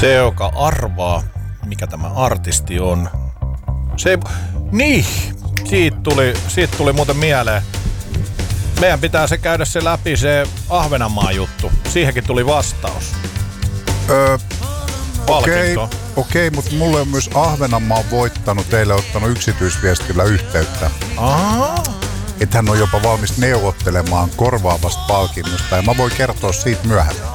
Se, joka arvaa, mikä tämä artisti on. Se, niin, siitä tuli muuten mieleen. Meidän pitää se käydä se läpi, se Ahvenanmaan juttu. Siihenkin tuli vastaus. Okei, mutta mulle on myös Ahvenanmaa voittanut, teille ottanut yksityisviestillä yhteyttä. Että hän on jopa valmis neuvottelemaan korvaavasta palkinnosta ja mä voin kertoa siitä myöhemmin.